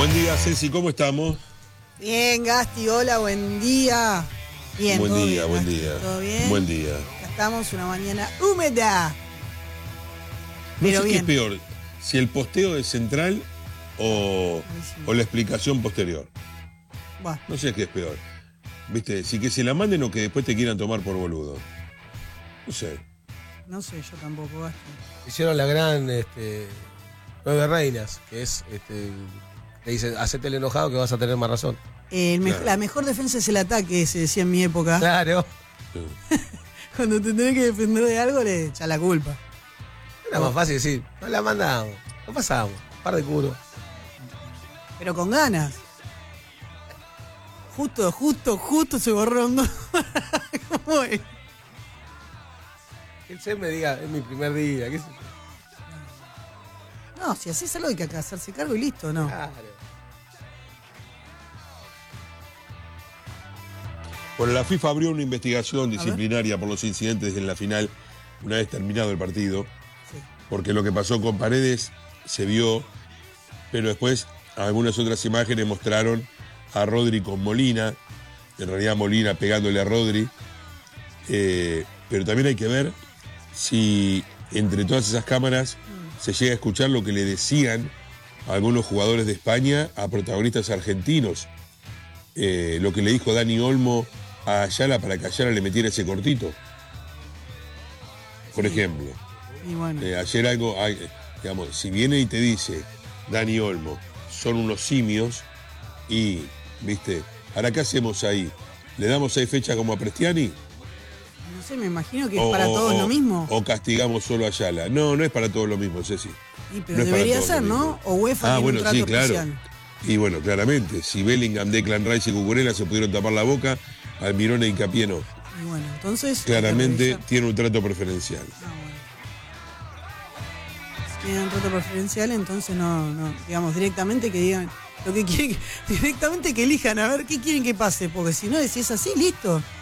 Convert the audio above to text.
Buen día, Ceci, ¿cómo estamos? Bien, Gasti, hola, buen día. Bien, buen todo día, bien, buen Gasti, día. ¿todo bien? Buen día. Acá estamos, una mañana húmeda. No Pero sé qué es bien. peor, si el posteo es central o la explicación posterior. Bueno, No sé qué es peor. ¿Viste? Si que se la manden o que después te quieran tomar por boludo. No sé. no sé, yo tampoco, Gasti. Hicieron la gran 9 reinas, que es, te dicen, hacete el enojado que vas a tener más razón. Claro. La mejor defensa es el ataque, se decía en mi época. Claro. Sí. Cuando te tenés que defender de algo, le echás la culpa. Era más fácil decir, no la mandamos, no pasamos, par de culo. Pero con ganas. Justo se borraron dos. ¿Cómo es? Que el CEP me diga, es mi primer día, qué sé yo. No, si haces algo hay que hacerse cargo y listo, ¿no? Claro. Bueno, la FIFA abrió una investigación disciplinaria por los incidentes en la final, una vez terminado el partido, Sí. porque lo que pasó con Paredes se vio, pero después algunas otras imágenes mostraron a Rodri con Molina, en realidad Molina pegándole a Rodri, pero también hay que ver si entre todas esas cámaras se llega a escuchar lo que le decían a algunos jugadores de España a protagonistas argentinos, lo que le dijo Dani Olmo a Ayala para que Ayala le metiera ese cortito, por ejemplo. Y bueno, Ayer algo, digamos, si viene y te dice Dani Olmo, son unos simios y, viste, ahora ¿qué hacemos ahí? ¿Le damos 6 fechas como a Prestiani? no sé, me imagino que es para todos lo mismo. ¿O castigamos solo a Ayala? No, no es para todos lo mismo, Ceci. Sí, pero no es para debería todos ser, lo ¿no? mismo. O UEFA tiene bueno, un trato sí, claro. especial. Y bueno, claramente, si Bellingham, Declan Rice y Cucurella se pudieron tapar la boca, Almirón e Hincapié no. Y bueno, entonces. Claramente hay que revisar. tiene un trato preferencial. Ah, bueno. Si tienen un trato preferencial, entonces no, digamos, directamente que digan lo que quieren, directamente que elijan a ver qué quieren que pase, porque si no decís así, listo.